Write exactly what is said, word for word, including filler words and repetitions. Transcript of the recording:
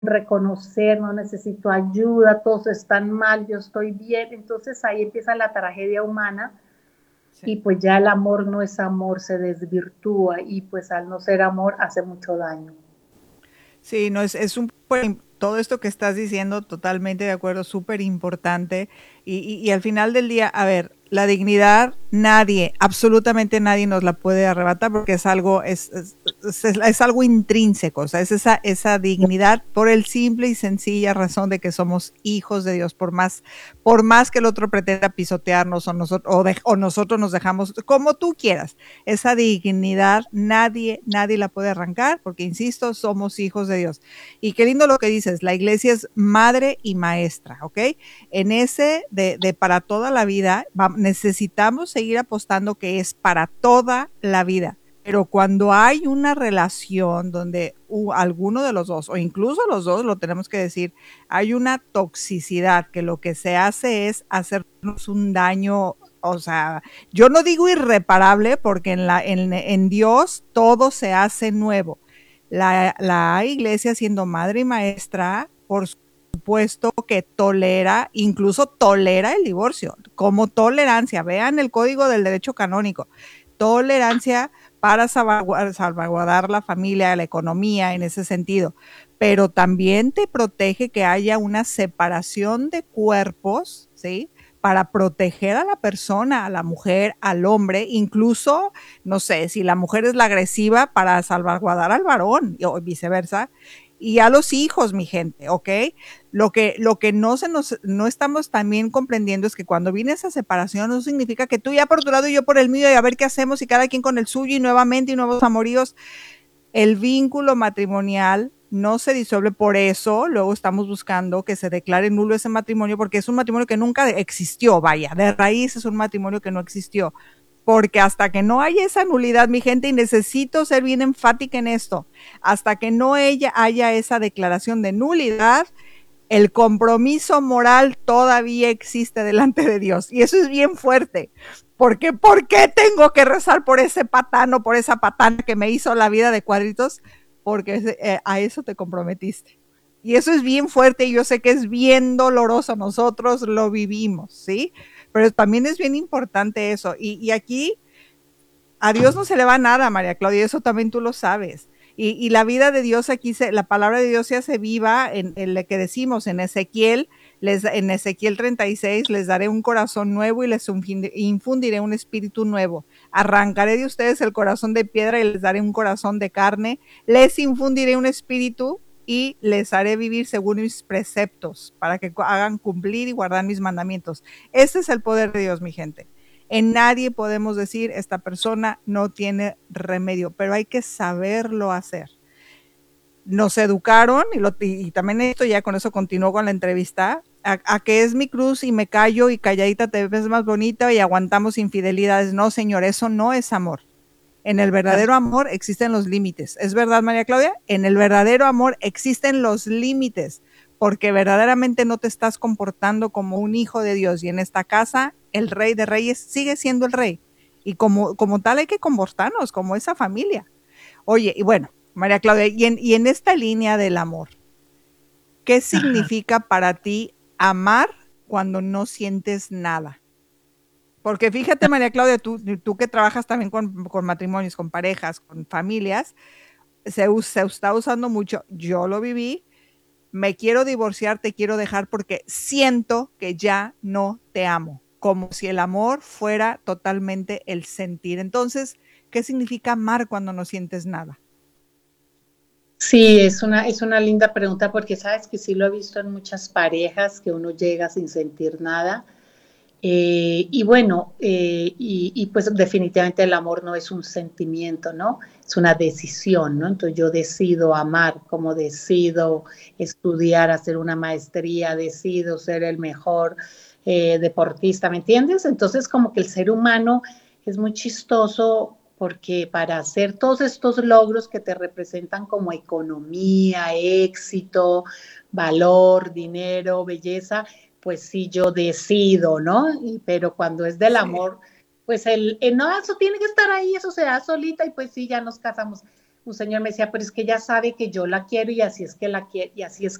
reconocer, no necesito ayuda, todos están mal, yo estoy bien. Entonces ahí empieza la tragedia humana Sí. y pues ya el amor no es amor, se desvirtúa y pues al no ser amor hace mucho daño. Sí, no, es, es un todo esto que estás diciendo, totalmente de acuerdo, súper importante. Y, y, y al final del día, a ver, la dignidad, nadie, absolutamente nadie nos la puede arrebatar porque es algo, es, es, es, es algo intrínseco, o sea, es esa, esa dignidad por el simple y sencilla razón de que somos hijos de Dios, por más, por más que el otro pretenda pisotearnos o, nosotros, o, de, o nosotros nos dejamos, como tú quieras, esa dignidad nadie, nadie la puede arrancar porque, insisto, somos hijos de Dios. Y qué lindo lo que dices, la iglesia es madre y maestra, ¿ok? En ese de, de para toda la vida, va, necesitamos seguir apostando que es para toda la vida. Pero cuando hay una relación donde uh, alguno de los dos, o incluso los dos, lo tenemos que decir, hay una toxicidad que lo que se hace es hacernos un daño, o sea, yo no digo irreparable porque en, la, en, en Dios todo se hace nuevo. La, la iglesia, siendo madre y maestra, por supuesto que tolera, incluso tolera el divorcio, como tolerancia. Vean el código del derecho canónico. Tolerancia para salvaguardar, salvaguardar la familia, la economía en ese sentido. Pero también te protege que haya una separación de cuerpos, ¿sí? Para proteger a la persona, a la mujer, al hombre, incluso, no sé, si la mujer es la agresiva, para salvaguardar al varón o viceversa, y a los hijos, mi gente, ¿ok? Lo que, lo que no, se nos, no estamos también comprendiendo es que cuando viene esa separación no significa que tú ya por tu lado y yo por el mío y a ver qué hacemos y cada quien con el suyo y nuevamente y nuevos amoríos. El vínculo matrimonial no se disuelve por eso, luego estamos buscando que se declare nulo ese matrimonio porque es un matrimonio que nunca existió, vaya, de raíz es un matrimonio que no existió. Porque hasta que no haya esa nulidad, mi gente, y necesito ser bien enfática en esto, hasta que no haya, haya esa declaración de nulidad, el compromiso moral todavía existe delante de Dios. Y eso es bien fuerte. Porque, ¿por qué tengo que rezar por ese patán o por esa patana que me hizo la vida de cuadritos? Porque eh, a eso te comprometiste. Y eso es bien fuerte y yo sé que es bien doloroso. Nosotros lo vivimos, ¿sí? Pero también es bien importante eso. Y, y aquí a Dios no se le va nada, María Claudia, eso también tú lo sabes. Y, y la vida de Dios aquí, se, la palabra de Dios se hace viva en, en lo que decimos en Ezequiel, les, en Ezequiel treinta y seis, les daré un corazón nuevo y les infundiré un espíritu nuevo. Arrancaré de ustedes el corazón de piedra y les daré un corazón de carne. Les infundiré un espíritu y les haré vivir según mis preceptos para que hagan cumplir y guardar mis mandamientos. Ese es el poder de Dios, mi gente. En nadie podemos decir esta persona no tiene remedio, pero hay que saberlo hacer. Nos educaron, y, lo, y, y también esto ya con eso continuó con la entrevista, a, a, que es mi cruz y me callo y calladita te ves más bonita y aguantamos infidelidades. No, señor, eso no es amor. En el verdadero amor existen los límites. ¿Es verdad, María Claudia? En el verdadero amor existen los límites, porque verdaderamente no te estás comportando como un hijo de Dios. Y en esta casa, el rey de reyes sigue siendo el rey. Y como, como tal hay que comportarnos como esa familia. Oye, y bueno, María Claudia, y en, y en esta línea del amor, ¿qué Ajá. significa para ti amar cuando no sientes nada? Porque fíjate, María Claudia, tú, tú que trabajas también con, con matrimonios, con parejas, con familias, se, se está usando mucho. Yo lo viví. Me quiero divorciar, te quiero dejar porque siento que ya no te amo. Como si el amor fuera totalmente el sentir. Entonces, ¿qué significa amar cuando no sientes nada? Sí, es una, es una linda pregunta porque sabes que sí lo he visto en muchas parejas que uno llega sin sentir nada. Eh, y bueno, eh, y, y, pues definitivamente el amor no es un sentimiento, ¿no? Es una decisión, ¿no? Entonces yo decido amar, como decido estudiar, hacer una maestría, decido ser el mejor eh, deportista, ¿me entiendes? Entonces como que el ser humano es muy chistoso porque para hacer todos estos logros que te representan como economía, éxito, valor, dinero, belleza, pues sí, yo decido, ¿no? Y, pero cuando es del Sí. amor, pues el, el, no, eso tiene que estar ahí, eso se da solita y pues sí, ya nos casamos. un señor me decía, pero es que ella sabe que yo la quiero y así es que la quiere, y así es